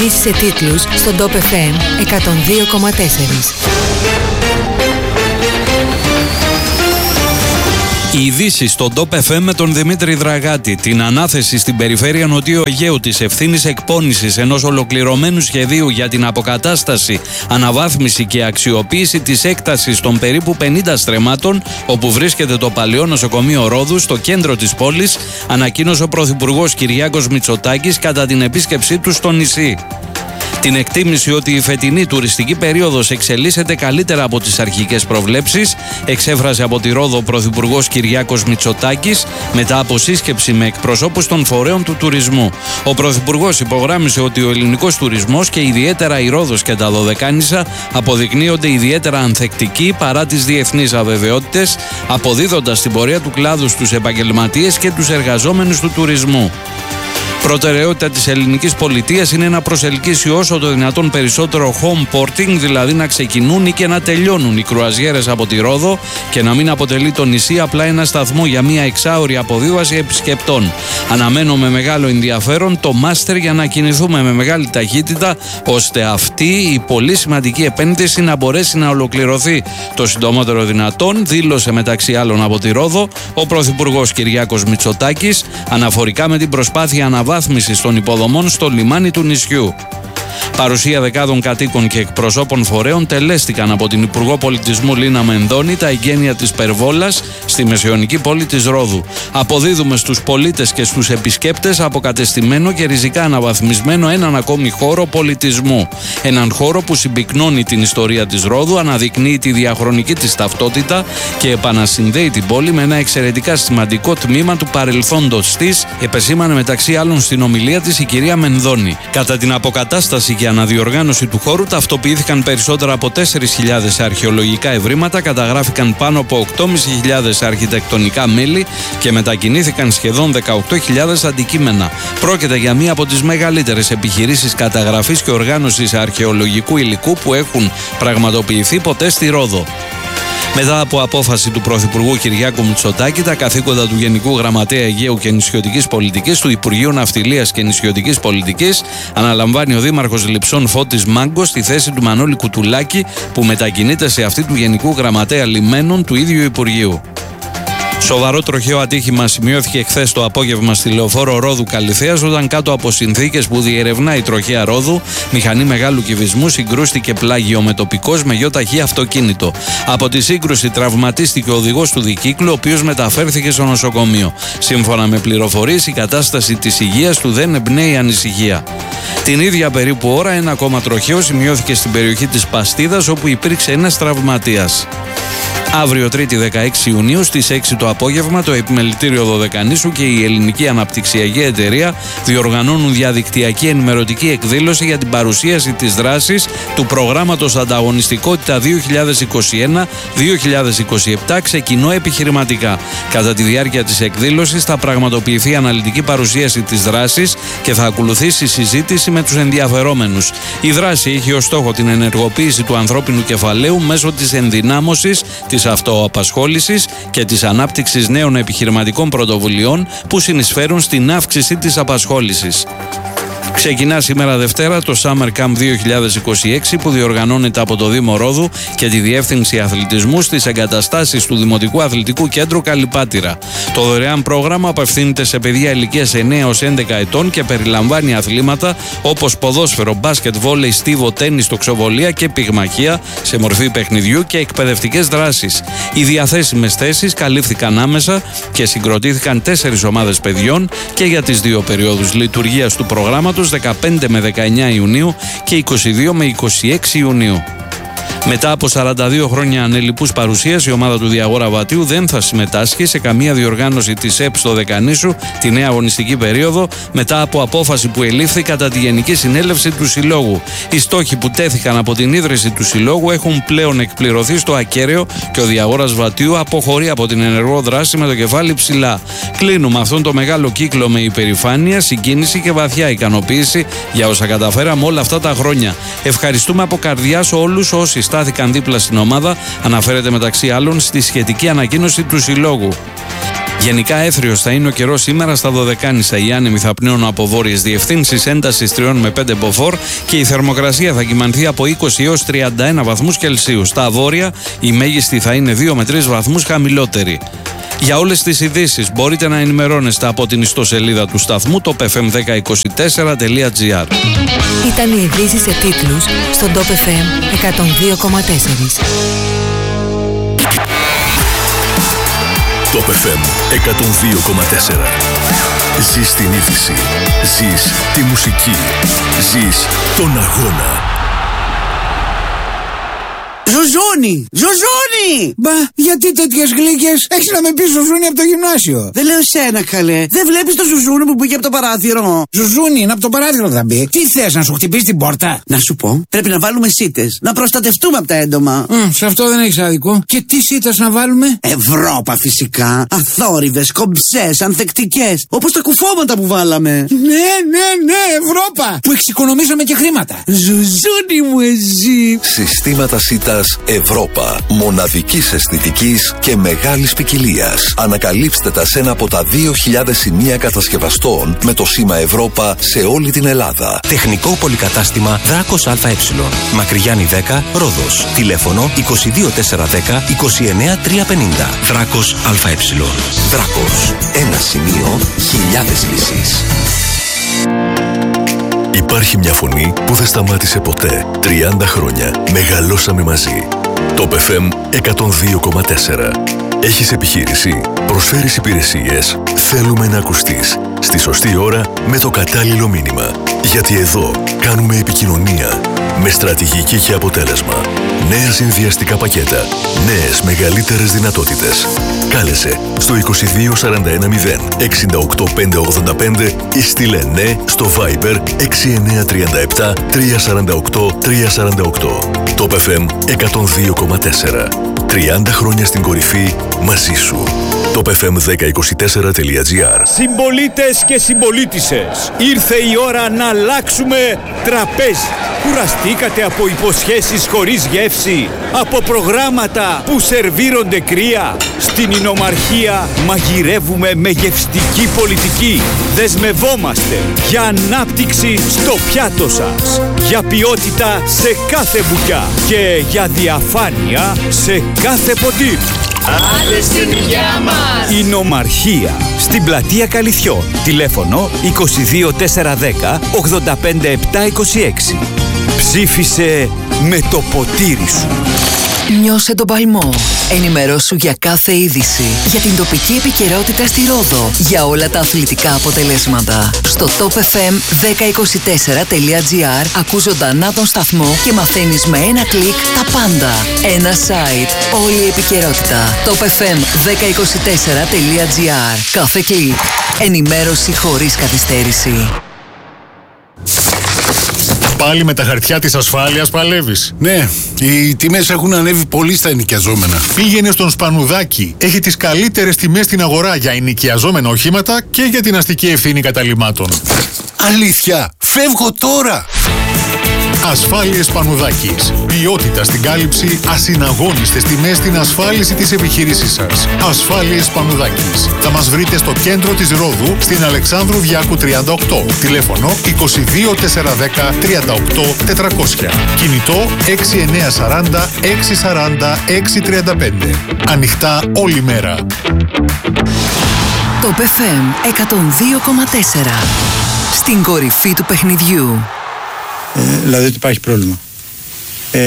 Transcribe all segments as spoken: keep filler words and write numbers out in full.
ειδήσεις σε τίτλους στον Top εφ εμ εκατόν δύο κόμμα τέσσερα. Οι ειδήσεις στον Top εφ εμ με τον Δημήτρη Δραγάτη. Την ανάθεση στην περιφέρεια Νοτιού Αιγαίου της ευθύνης εκπώνησης ενός ολοκληρωμένου σχεδίου για την αποκατάσταση, αναβάθμιση και αξιοποίηση της έκτασης των περίπου πενήντα στρεμμάτων όπου βρίσκεται το παλαιό νοσοκομείο Ρόδου στο κέντρο της πόλης, ανακοίνωσε ο Πρωθυπουργός Κυριάκος Μητσοτάκης κατά την επίσκεψή του στο νησί. Την εκτίμηση ότι η φετινή τουριστική περίοδος εξελίσσεται καλύτερα από τις αρχικές προβλέψεις εξέφρασε από τη Ρόδο ο Πρωθυπουργός Κυριάκος Μητσοτάκης μετά από σύσκεψη με εκπροσώπους των φορέων του τουρισμού. Ο Πρωθυπουργός υπογράμμισε ότι ο ελληνικός τουρισμός και ιδιαίτερα η Ρόδος και τα Δωδεκάνησα αποδεικνύονται ιδιαίτερα ανθεκτικοί παρά τις διεθνείς αβεβαιότητες, αποδίδοντας την πορεία του κλάδου στους επαγγελματίες και τους εργαζόμενους του τουρισμού. Προτεραιότητα της ελληνικής πολιτείας είναι να προσελκύσει όσο το δυνατόν περισσότερο home porting, δηλαδή να ξεκινούν ή και να τελειώνουν οι κρουαζιέρες από τη Ρόδο και να μην αποτελεί το νησί απλά ένα σταθμό για μια εξάωρη αποβίβαση επισκεπτών. Αναμένω με μεγάλο ενδιαφέρον το μάστερ για να κινηθούμε με μεγάλη ταχύτητα ώστε αυτή η πολύ σημαντική επένδυση να μπορέσει να ολοκληρωθεί το συντομότερο δυνατόν, δήλωσε μεταξύ άλλων από τη Ρόδο ο Πρωθυπουργός Κυριάκος Μητσοτάκης αναφορικά με την προσπάθεια αναβάθμισης των υποδομών στο λιμάνι του νησιού. Παρουσία δεκάδων κατοίκων και εκπροσώπων φορέων τελέστηκαν από την Υπουργό Πολιτισμού Λίνα Μενδώνη τα εγγένεια της Περβόλας στη μεσαιωνική πόλη της Ρόδου. Αποδίδουμε στους πολίτες και στους επισκέπτες αποκατεστημένο και ριζικά αναβαθμισμένο έναν ακόμη χώρο πολιτισμού. Έναν χώρο που συμπυκνώνει την ιστορία της Ρόδου, αναδεικνύει τη διαχρονική της ταυτότητα και επανασυνδέει την πόλη με ένα εξαιρετικά σημαντικό τμήμα του παρελθόντος της, επεσήμανε μεταξύ άλλων στην ομιλία της η κυρία Μενδώνη. Κατά την αποκατάσταση και αναδιοργάνωση του χώρου ταυτοποιήθηκαν περισσότερα από τέσσερις χιλιάδες αρχαιολογικά ευρήματα, καταγράφηκαν πάνω από οκτώ χιλιάδες πεντακόσια αρχιτεκτονικά μέλη και μετακινήθηκαν σχεδόν δεκαοκτώ χιλιάδες αντικείμενα. Πρόκειται για μία από τις μεγαλύτερες επιχειρήσεις καταγραφής και οργάνωσης αρχαιολογικού υλικού που έχουν πραγματοποιηθεί ποτέ στη Ρόδο. Μετά από απόφαση του Πρωθυπουργού Κυριάκου Μητσοτάκη, τα καθήκοντα του Γενικού Γραμματέα Αιγαίου και Νησιωτικής Πολιτικής του Υπουργείου Ναυτιλίας και Νησιωτικής Πολιτικής αναλαμβάνει ο Δήμαρχος Λειψών Φώτης Μάγκος στη θέση του Μανώλη Κουτουλάκη, που μετακινείται σε αυτή του Γενικού Γραμματέα Λιμένων του ίδιου Υπουργείου. Σοβαρό τροχαίο ατύχημα σημειώθηκε χθες το απόγευμα στη λεωφόρο Ρόδου Καλιθέας, όταν κάτω από συνθήκες που διερευνά η τροχαία Ρόδου, μηχανή μεγάλου κυβισμού συγκρούστηκε πλάγιο με τοπικός με γιοταχή αυτοκίνητο. Από τη σύγκρουση τραυματίστηκε ο οδηγός του δικύκλου, ο οποίος μεταφέρθηκε στο νοσοκομείο. Σύμφωνα με πληροφορίες, η κατάσταση της υγείας του δεν εμπνέει ανησυχία. Την ίδια περίπου ώρα, ένα ακόμα τροχαίο σημειώθηκε στην περιοχή της Παστίδας, όπου υπήρξε ένας τραυματίας. Αύριο Τρίτη δεκαέξι Ιουνίου στις έξι το απόγευμα το Επιμελητήριο Δωδεκανήσου και η Ελληνική Αναπτυξιακή Εταιρεία διοργανώνουν διαδικτυακή ενημερωτική εκδήλωση για την παρουσίαση της δράσης του προγράμματος Ανταγωνιστικότητα δύο χιλιάδες είκοσι ένα δύο χιλιάδες είκοσι επτά ξεκινώ επιχειρηματικά. Κατά τη διάρκεια της εκδήλωσης θα πραγματοποιηθεί αναλυτική παρουσίαση της δράσης και θα ακολουθήσει συζήτηση με τους ενδιαφερόμενους. Η δράση έχει ως στόχο την ενεργοποίηση του ανθρώπινου κεφαλαίου μέσω της ενδυνάμωσης της αυτοαπασχόλησης και της ανάπτυξης νέων επιχειρηματικών πρωτοβουλειών που συνεισφέρουν στην αύξηση της απασχόλησης. Ξεκινά σήμερα Δευτέρα το Summer Camp δύο χιλιάδες είκοσι έξι που διοργανώνεται από το Δήμο Ρόδου και τη Διεύθυνση Αθλητισμού στις εγκαταστάσεις του Δημοτικού Αθλητικού Κέντρου Καλυπάτηρα. Το δωρεάν πρόγραμμα απευθύνεται σε παιδιά ηλικίας εννέα έως έντεκα ετών και περιλαμβάνει αθλήματα όπως ποδόσφαιρο, μπάσκετ, βόλεϊ, στίβο, τένις, τοξοβολία και πυγμαχία σε μορφή παιχνιδιού και εκπαιδευτικές δράσεις. Οι διαθέσιμες θέσεις καλύφθηκαν άμεσα και συγκροτήθηκαν τέσσερις ομάδες παιδιών και για τις δύο περιόδους λειτουργίας του προγράμματος, δεκαπέντε με δεκαεννέα Ιουνίου και είκοσι δύο με είκοσι έξι Ιουνίου. Μετά από σαράντα δύο χρόνια ανελειπούς παρουσίας, η ομάδα του Διαγόρα Βατίου δεν θα συμμετάσχει σε καμία διοργάνωση της ΕΠ στο Δεκανήσου τη νέα αγωνιστική περίοδο, μετά από απόφαση που ελήφθη κατά τη Γενική Συνέλευση του Συλλόγου. Οι στόχοι που τέθηκαν από την ίδρυση του Συλλόγου έχουν πλέον εκπληρωθεί στο ακέραιο και ο Διαγόρας Βατίου αποχωρεί από την ενεργό δράση με το κεφάλι ψηλά. Κλείνουμε αυτόν το μεγάλο κύκλο με υπερηφάνεια, συγκίνηση και βαθιά ικανοποίηση για όσα καταφέραμε όλα αυτά τα χρόνια. Ευχαριστούμε από καρδιάς όλους όσοι στάθηκαν δίπλα στην ομάδα, αναφέρεται μεταξύ άλλων στη σχετική ανακοίνωση του Συλλόγου. Γενικά έθριος θα είναι ο καιρός σήμερα στα Δωδεκάνησα. Οι άνεμοι θα πνέουν από βόρειες διευθύνσεις, έντασης τρία με πέντε μποφόρ και η θερμοκρασία θα κυμανθεί από είκοσι έως τριάντα ένα βαθμούς Κελσίου. Στα βόρεια η μέγιστη θα είναι δύο με τρεις βαθμούς χαμηλότερη. Για όλες τις ειδήσεις μπορείτε να ενημερώνεστε από την ιστοσελίδα του σταθμού top f m ένα μηδέν δύο τέσσερα τελεία g r. Ήταν οι ειδήσεις σε τίτλους στον Top εφ εμ εκατόν δύο κόμμα τέσσερα. Top εφ εμ εκατόν δύο κόμμα τέσσερα. Ζεις την είδηση. Ζεις τη μουσική. Ζεις τον αγώνα. Ζουζούνι! Ζουζούνι! Μπα, γιατί τέτοιες γλύκες? Έχεις να με πεις Ζουζούνι από το γυμνάσιο. Δεν λέω σένα, καλέ. Δεν βλέπεις το Ζουζούνι που μπήκε από το παράθυρο? Ζουζούνι, είναι από το παράθυρο θα μπει. Τι θες, να σου χτυπήσει την πόρτα? Να σου πω, πρέπει να βάλουμε σίτες. Να προστατευτούμε από τα έντομα. Mm, σε αυτό δεν έχεις άδικο. Και τι σίτες να βάλουμε? Ευρώπα φυσικά. Αθόρυβες, κομψές, ανθεκτικές. Όπως τα κουφώματα που βάλαμε. Ναι, ναι, ναι, Ευρώπα! Που εξοικονομήσαμε και χρήματα. Ζουζούνι μου εσύ. Συστήματα σίτας Ευρώπα. Μοναδικής αισθητικής και μεγάλης ποικιλίας. Ανακαλύψτε τα σε ένα από τα δύο χιλιάδες σημεία κατασκευαστών με το σήμα Ευρώπα σε όλη την Ελλάδα. Τεχνικό πολυκατάστημα Δράκος ΑΕ. Μακριγιάννη δέκα, Ρόδος. Τηλέφωνο είκοσι δύο τετρακόσια δέκα είκοσι εννέα τριακόσια πενήντα. Δράκος ΑΕ. Δράκος. Ένα σημείο, χιλιάδες λύσεις. Υπάρχει μια φωνή που δεν σταμάτησε ποτέ. τριάντα χρόνια μεγαλώσαμε μαζί. Top εφ εμ εκατόν δύο κόμμα τέσσερα. Έχεις επιχείρηση, προσφέρεις υπηρεσίες, θέλουμε να ακουστείς. Στη σωστή ώρα με το κατάλληλο μήνυμα. Γιατί εδώ κάνουμε επικοινωνία με στρατηγική και αποτέλεσμα. Νέα συνδυαστικά πακέτα, νέες μεγαλύτερες δυνατότητες. Κάλεσε στο είκοσι δύο σαράντα ένα μηδέν εξήντα οκτώ πεντακόσια ογδόντα πέντε ή στείλε ναι στο Viber έξι εννέα τρία επτά τρία τέσσερα οκτώ τρία τέσσερα οκτώ. Top εφ εμ εκατόν δύο κόμμα τέσσερα. τριάντα χρόνια στην κορυφή μαζί σου. top εφ εμ ένα μηδέν δύο τέσσερα τελεία gr. Συμπολίτες και συμπολίτισσες, ήρθε η ώρα να αλλάξουμε τραπέζι. Κουραστήκατε από υποσχέσεις χωρίς γεύση, από προγράμματα που σερβίρονται κρύα? Στην Ινομαρχία μαγειρεύουμε με γευστική πολιτική. Δεσμευόμαστε για ανάπτυξη στο πιάτο σας, για ποιότητα σε κάθε μπουκιά και για διαφάνεια σε κάθε ποτήρι. Άντε στην υγειά μας! Ινομαρχία, στην πλατεία Καλυθιών. Τηλέφωνο είκοσι δύο τετρακόσια δέκα ογδόντα πέντε επτακόσια είκοσι έξι. Ψήφισε με το ποτήρι σου. Νιώσε τον παλμό. Ενημερώσου για κάθε είδηση. Για την τοπική επικαιρότητα στη Ρόδο. Για όλα τα αθλητικά αποτελέσματα. Στο top f m ένα μηδέν δύο τέσσερα τελεία gr ακούς ζωντανά τον σταθμό και μαθαίνεις με ένα κλικ τα πάντα. Ένα site. Όλη η επικαιρότητα. top f m ένα μηδέν δύο τέσσερα τελεία gr. Κάθε κλικ. Ενημέρωση χωρίς καθυστέρηση. Πάλι με τα χαρτιά της ασφάλειας παλεύεις? Ναι, οι τιμές έχουν ανέβει πολύ στα ενοικιαζόμενα. Πήγαινε στον Σπανουδάκη. Έχει τις καλύτερες τιμές στην αγορά για ενοικιαζόμενα οχήματα και για την αστική ευθύνη καταλυμάτων. Αλήθεια, φεύγω τώρα! Ασφάλειες Σπανουδάκης. Ποιότητα στην κάλυψη, ασυναγώνιστες τιμές στην ασφάλιση της επιχείρησής σας. Ασφάλειες Σπανουδάκης. Θα μας βρείτε στο κέντρο της Ρόδου, στην Αλεξάνδρου Διάκου τριάντα οκτώ. Τηλέφωνο είκοσι δύο τετρακόσια δέκα τριάντα οκτώ τετρακόσια. Κινητό έξι εννέα σαράντα έξι σαράντα έξι τριάντα πέντε. Ανοιχτά όλη μέρα. Top εφ εμ εκατόν δύο κόμμα τέσσερα. Στην κορυφή του παιχνιδιού. Ε, δηλαδή ότι υπάρχει πρόβλημα. Ε,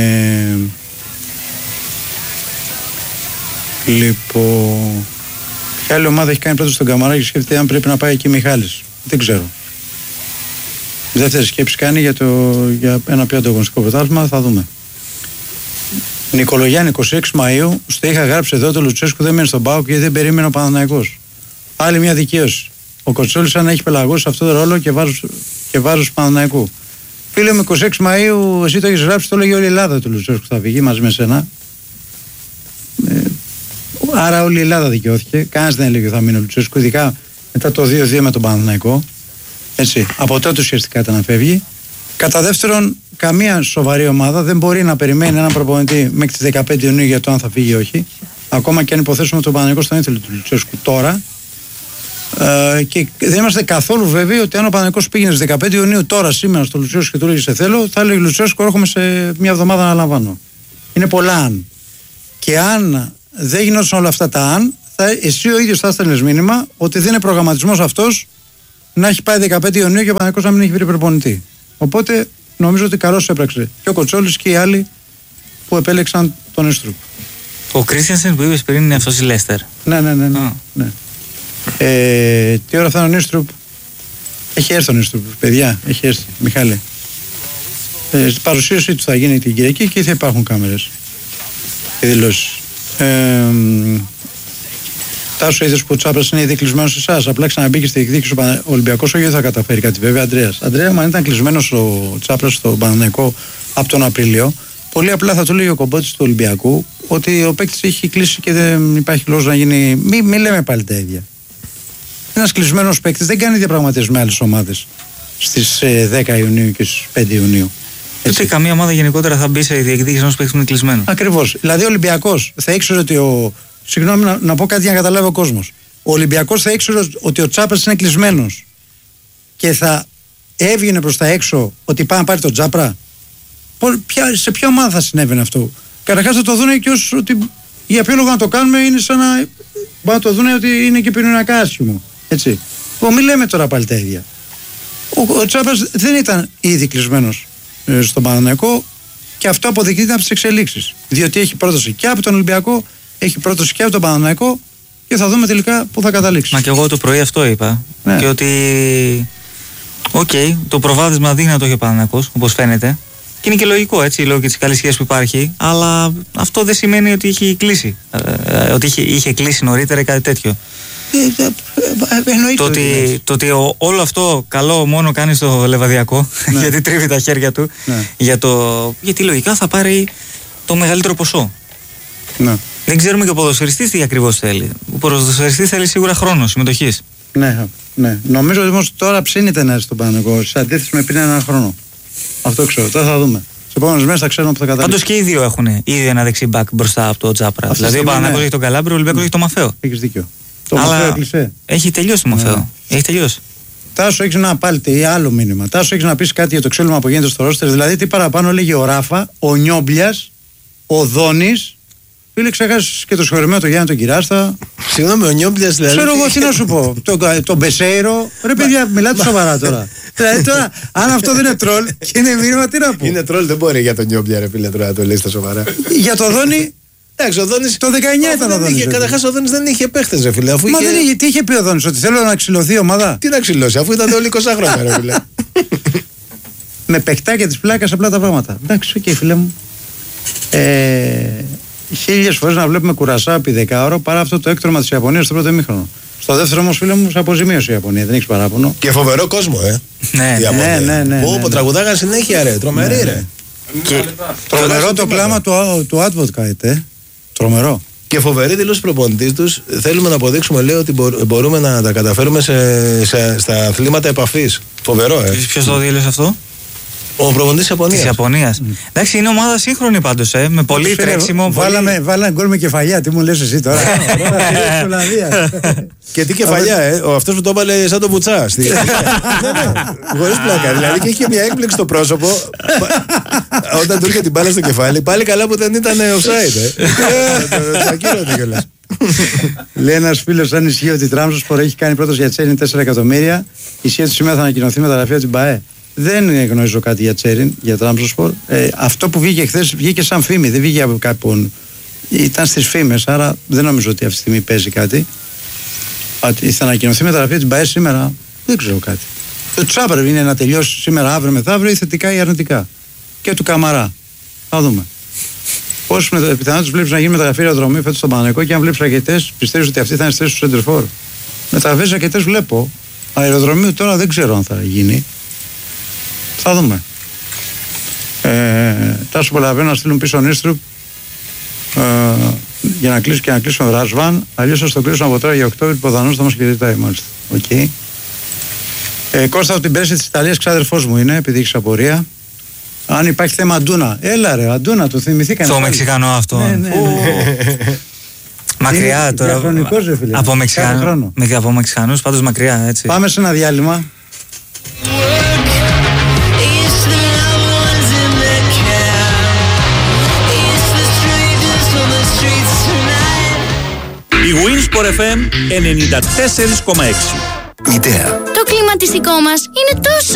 λοιπόν, ποια άλλη ομάδα έχει κάνει πρώτο στον Καμαρά και σκέφτεται αν πρέπει να πάει εκεί Μιχάλης? Δεν ξέρω. Δεύτερη σκέψη κάνει για, το, για ένα πιο ανταγωνιστικό πρωτάθλημα, θα δούμε. Νικολογιάννη, είκοσι έξι Μαΐου, στο είχα γράψει εδώ, το Λουτσέσκου δεν μένει στον ΠΑΟΚ γιατί δεν περίμενε ο Παναθηναϊκός. Άλλη μια δικαίωση. Ο Κοτσόλης σαν να έχει πελαγώσει σε αυτόν τον ρόλο και βάρος, και βάρος του Παναθηναϊκού. Φίλε μου, είκοσι έξι Μαΐου, εσύ το έχεις γράψει, το έλεγε όλη η Ελλάδα του Λουτσέσκου θα φυγεί μαζί με σένα. Ε, άρα όλη η Ελλάδα δικαιώθηκε. Κανένας δεν έλεγε ότι θα μείνει ο Λουτσέσκου, ειδικά μετά το δύο δύο με τον Παναθηναϊκό. Έτσι, από τότε ουσιαστικά ήταν να φεύγει. Κατά δεύτερον, καμία σοβαρή ομάδα δεν μπορεί να περιμένει έναν προπονητή μέχρι τις δεκαπέντε Ιουνίου για το αν θα φύγει ή όχι. Ακόμα και αν υποθέσουμε ότι ο Παναθηναϊκός τον ήθελε του Λουτσέσκου τώρα. Ε, και δεν είμαστε καθόλου βέβαιοι ότι αν ο Παναθηναϊκός πήγαινε στις δεκαπέντε Ιουνίου τώρα σήμερα στο Λουτσέσκου και του έλεγε σε θέλω, θα έλεγε Λουτσέσκου έρχομαι σε μια εβδομάδα να λαμβάνω. Είναι πολλά αν. Και αν δεν γινόταν όλα αυτά τα αν, θα, εσύ ο ίδιος θα έστελνες μήνυμα ότι δεν είναι προγραμματισμός αυτός να έχει πάει δεκαπέντε Ιουνίου και ο Παναθηναϊκός να μην έχει βρει προπονητή. Οπότε νομίζω ότι καλώς έπραξε και ο Κοτσόλης και οι άλλοι που επέλεξαν τον Εστρουπ. Ο Κρίστιανσεν που είπες πριν είναι αυτός η Λέστερ. Ναι, ναι, ναι. ναι, ah. ναι. Ε, τι ώρα θα είναι ο Νίστρουπ? Έχει έρθει ο Νίστρουπ, παιδιά, έχει έρθει, Μιχάλη. Ε, στην παρουσίασή του θα γίνει την Κυριακή και θα υπάρχουν κάμερες και δηλώσεις. Ε, Τάσο, είδες που ο Τσάπρας είναι ήδη κλεισμένος σε εσάς. Απλά ξαναμπήκε στη διεκδίκηση ο Ολυμπιακός, όχι δεν θα καταφέρει κάτι βέβαια. Αντρέας, Αντρέα, αν ήταν κλεισμένος ο Τσάπρας στο Παναθηναϊκό από τον Απρίλιο, πολύ απλά θα του λέει ο κομπότης του Ολυμπιακού ότι ο παίκτης έχει κλείσει και δεν υπάρχει λόγος να γίνει. Μην μη λέμε πάλι τα ίδια. Ένας κλεισμένος παίκτης δεν κάνει διαπραγματεύσεις με άλλες ομάδες στις ε, δέκα Ιουνίου και στις πέντε Ιουνίου. Ούτε καμία ομάδα γενικότερα θα μπει σε διεκδίκηση ενός παίκτη που είναι κλεισμένο. Ακριβώς. Δηλαδή ο Ολυμπιακός θα ήξερε ότι ο. Συγγνώμη να, να πω κάτι για να καταλάβει ο κόσμος. Ο Ολυμπιακός θα ήξερε ότι ο Τσάπρας είναι κλεισμένος και θα έβγαινε προς τα έξω ότι πάει να πάρει τον Τσάπρα. Ποια, σε ποια ομάδα θα συνέβαινε αυτό? Καταρχάς θα το δουν και ως ότι για ποιο λόγο να το κάνουμε είναι σαν να. Μπορεί να το δουν ότι είναι και πυρηνικά άσχημο. Έτσι. Ο, μην λέμε τώρα πάλι τα ίδια. Ο, ο Τσάπρας δεν ήταν ήδη κλεισμένος ε, στον Παναθηναϊκό και αυτό αποδεικνύεται από τις εξελίξεις. Διότι έχει πρόταση και από τον Ολυμπιακό, έχει πρόταση και από τον Παναθηναϊκό και θα δούμε τελικά πού θα καταλήξει. Μα και εγώ το πρωί αυτό είπα. Ναι. Και ότι. Οκ, okay, το προβάδισμα δείχνει να το έχει ο Παναθηναϊκός, όπως φαίνεται. Και είναι και λογικό, έτσι, λόγω και της καλής σχέσης που υπάρχει. Αλλά αυτό δεν σημαίνει ότι είχε κλείσει. Ε, ότι είχε, είχε κλείσει νωρίτερα ή κάτι τέτοιο. Ε, ε, ε, το, ότι, το ότι ο, όλο αυτό καλό μόνο κάνει στο Λεβαδιακό, ναι. γιατί τρίβει τα χέρια του, ναι. για το, γιατί λογικά θα πάρει το μεγαλύτερο ποσό. Ναι. Δεν ξέρουμε και ο ποδοσφαιριστής τι ακριβώς θέλει. Ο ποδοσφαιριστής θέλει σίγουρα χρόνο συμμετοχής. Ναι, ναι. Νομίζω ότι όμως τώρα ψήνεται να έρθει στον Παναθηναϊκό, σε αντίθεση με πριν έναν χρόνο. Αυτό ξέρω, τώρα θα δούμε. Σε επόμενες μέρες θα ξέρουμε που θα καταλήξει. Πάντως και οι δύο έχουν ήδη ένα δεξί μπακ μπροστά από το Τσάπρα. Δηλαδή ο Παναθηναϊκός έχει τον Καλάμπριο, ο Ολυμπιακός έχει τον Μαθαίο. Έχεις δίκιο. Το Αλλά Μαθαίο έκλεισε. Έχει τελειώσει το Μαθαίο. Ναι. Έχει τελειώσει. Τάσο, έχεις να πάλι άλλο μήνυμα. Τάσο, έχεις να πεις κάτι για το ξύλωμα που γίνεται στο ρόστερ. Δηλαδή, τι παραπάνω λέγει ο Ράφα, ο Νιόμπλιας, ο Δόνης. Φίλε, ξέχασες και το συγχωρημένο το Γιάννη τον Κυράστα. Συγγνώμη, ο Νιόμπλιας δηλαδή. Ξέρω εγώ τι να σου πω. Τον το Μπεσέιρο. Ρε παιδιά, μιλάτε σοβαρά τώρα. Δηλαδή τώρα, αν αυτό δεν είναι τρόλ και είναι μήνυμα, τι να πω. Είναι τρόλ, δεν μπορεί για τον Νιόμπλια, ρε φίλε, τώρα να το λέει στα σοβαρά. Για το Δόνη. Εντάξει, ο Δόνης. Το δεκαεννιά ήταν ο Δόνης. Καταρχάς ο Δόνης δεν είχε παίχτες, ρε φίλε. Μα δεν είχε, τι είχε πει ο Δόνης, ότι θέλω να ξυλωθεί η ομάδα. Τι να ξυλώσει, αφού ήταν όλοι είκοσι χρόνια, ρε φίλε. Με παιχτάκια της πλάκας απλά τα πράγματα. Εντάξει, οκ, φίλε μου. Χίλιες φορές να βλέπουμε κουρασά επί δεκάωρο παρά αυτό το έκτρωμα της Ιαπωνίας στο πρώτο ημίχρονο. Στο δεύτερο όμως, φίλε μου, σε αποζημίωσε η Ιαπωνία, δεν έχεις παράπονο. Και φοβερό κόσμο, ε. Ναι, ναι, ναι, ναι. Που τραγουδάγαν συνέχεια, ρε. Τρομερή, ρε. Τρομερό το κλάμα του Advocate, ε. Τρομερό. Και φοβερή δηλώση προπονητής τους. Θέλουμε να αποδείξουμε, λέει, ότι μπορούμε να τα καταφέρουμε στα αθλήματα επαφής. Φοβερό, ε. Ποιος το δήλωσε αυτό? Ο προπονητής της Ιαπωνίας. Της Ιαπωνίας. Mm. Εντάξει, είναι ομάδα σύγχρονη πάντως, ε, με πολύ Φέρε, τρέξιμο. Βάλαμε, βάλαμε γκολ με κεφαλιά, τι μου λες εσύ τώρα. Και τι κεφαλιά, ε, ο αυτός που το έβαλε σαν το Βουτσά. Ναι, ναι, χωρίς πλάκα. Δηλαδή και είχε μια έκπληξη στο πρόσωπο. Όταν του είχε την μπάλα στο κεφάλι, πάλι καλά που δεν ήταν offside. Το ακύρωτε κιόλας. Λέει ένας φίλος, αν ισχύει ότι η Τραμσοσπορ έχει κάνει πρώτος για Τσέριν τέσσερα εκατομμύρια, ισχύει ότι σήμερα θα ανακοινωθεί μεταγραφή από την ΠΑΕ. Δεν γνωρίζω κάτι για Τσέριν, για Τραμσοσπορ. Ε, αυτό που βγήκε χθες βγήκε σαν φήμη, δεν βγήκε από κάποιον. Ήταν στις φήμες, άρα δεν νομίζω ότι αυτή τη στιγμή παίζει κάτι. Ότι θα ανακοινωθεί μεταγραφή από την ΠΑΕ σήμερα, δεν ξέρω κάτι. Το Τσάπρα είναι να τελειώσει σήμερα, αύριο, μεθαύριο, ή θετικά ή αρνητικά. Και του Καμαρά. Θα δούμε. Πόσες πιθανότητες βλέπεις να γίνει μεταγραφή αεροδρομίου φέτος στον Παναθηναϊκό και αν βλέπεις ρακετές, πιστεύεις ότι αυτή θα είναι στη θέση του Σεντερφόρ. Μεταγραφές ρακετές βλέπω. Αεροδρομίου τώρα δεν ξέρω αν θα γίνει. Θα δούμε. Ε, Τάσο προλαβαίνω να στείλουν πίσω Νίστρουπ ε, για να κλείσουν και να κλείσουν Ρασβάν. Αλλιώς θα το κλείσουν από τώρα για Οκτώβριο που ο Δανός θα μας χαιρετάει μάλιστα. Okay. Ε, Κώστα από την πέρση της Ιταλίας, ξάδερφός μου είναι, επειδή έχεις απορία. Αν υπάρχει θέμα Αντούνα. Έλα ρε, Αντούνα, το θυμηθήκανε. Το Μεξικανό αυτό. Ναι, ναι, ναι. Μακριά τώρα. Διαχρονικός, ρε φίλε. Από, Κάθε Μεξικάνου, χρόνο. με, από Μεξικανούς, πάντως μακριά, έτσι. Πάμε σε ένα διάλειμμα. Η Winsport εφ εμ ενενήντα τέσσερα κόμμα έξι. Ιδέα. Το κλιματιστικό μας είναι τόσο